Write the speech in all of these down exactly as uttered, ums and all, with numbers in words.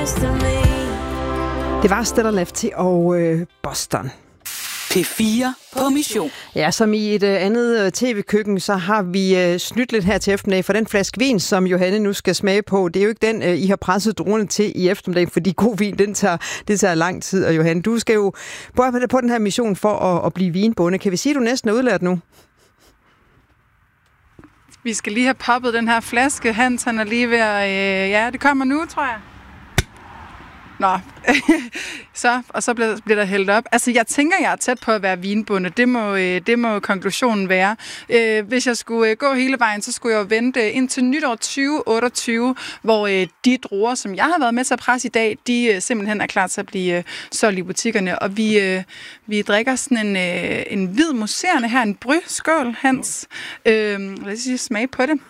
Det var Stellar Lefty og øh, Boston. P fire på mission. Ja, som i et øh, andet øh, tv-køkken, så har vi øh, snydt lidt her til eftermiddag for den flaske vin, som Johanne nu skal smage på. Det er jo ikke den, øh, I har presset druerne til i eftermiddag, fordi god vin, den tager, det tager lang tid. Og Johanne, du skal jo på, på den her mission for at, at blive vinbonde. Kan vi sige, at du næsten er udlært nu? Vi skal lige have poppet den her flaske. Hans, han er lige ved at... Øh, ja, det kommer nu, tror jeg. Nå, så, og så bliver, bliver der hældt op. Altså, jeg tænker, jeg er tæt på at være vinbonde. Det må, det må konklusionen være. Hvis jeg skulle gå hele vejen, så skulle jeg jo vente indtil nytår tyve otteogtyve, hvor de druer, som jeg har været med til at presse i dag, de simpelthen er klar til at blive solgt i butikkerne. Og vi, vi drikker sådan en, en hvid mousserende her, en bry. Skål, Hans. Lad os lige smage på det.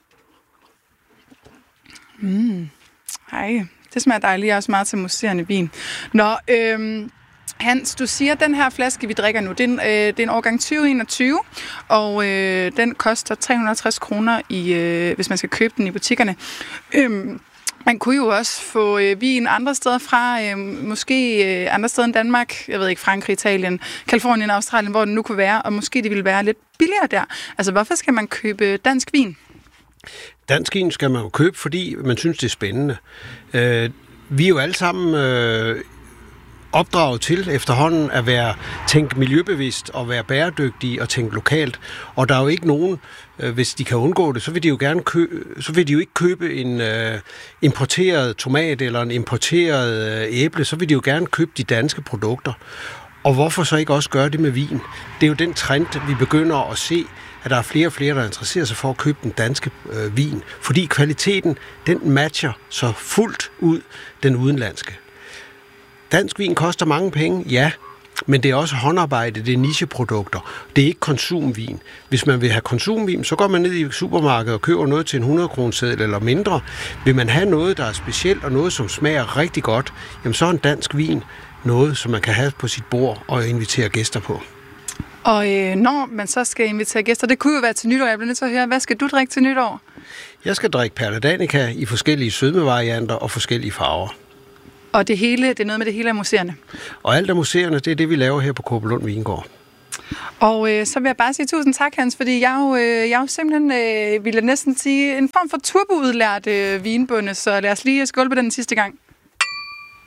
Mm. Hej. Det smager dejligt. Jeg er også meget til mousserende vin. Nå, øhm, Hans, du siger, at den her flaske, vi drikker nu, det er en, øh, det er en årgang tyve enogtyve, og øh, den koster tre hundrede og tres kroner, i, øh, hvis man skal købe den i butikkerne. Øhm, man kunne jo også få øh, vin andre steder fra, øh, måske øh, andre steder end Danmark, jeg ved ikke, Frankrig, Italien, Kalifornien, Australien, hvor den nu kunne være, og måske det ville være lidt billigere der. Altså, hvorfor skal man købe dansk vin? Dansk vin skal man jo købe, fordi man synes, det er spændende. Øh, vi er jo alle sammen øh, opdraget til efterhånden at være tænke miljøbevidst og være bæredygtige og tænke lokalt. Og der er jo ikke nogen, øh, hvis de kan undgå det, så vil de jo gerne købe, så vil de jo ikke købe en øh, importeret tomat eller en importeret øh, æble, så vil de jo gerne købe de danske produkter. Og hvorfor så ikke også gøre det med vin? Det er jo den trend, vi begynder at se, at der er flere og flere, der interesserer sig for at købe den danske øh, vin. Fordi kvaliteten, den matcher så fuldt ud den udenlandske. Dansk vin koster mange penge, ja, men det er også håndarbejde, det er nicheprodukter. Det er ikke konsumvin. Hvis man vil have konsumvin, så går man ned i supermarkedet og køber noget til en hundrede kroner seddel eller mindre. Vil man have noget, der er specielt og noget, som smager rigtig godt, jamen så er en dansk vin noget, som man kan have på sit bord og invitere gæster på. Og øh, når man så skal invitere gæster, det kunne jo være til nytår. Jeg bliver nødt til at høre, hvad skal du drikke til nytår? Jeg skal drikke Perla Danica i forskellige sødmevarianter og forskellige farver. Og det hele, det er noget med det hele af museerne? Og alt af museerne, det er det, vi laver her på Kåbelund Vingård. Og øh, så vil jeg bare sige tusind tak, Hans, fordi jeg jo, øh, jeg jo simpelthen, øh, ville næsten sige, en form for turboudlært øh, vinbonde, så lad os lige skåle på den sidste gang.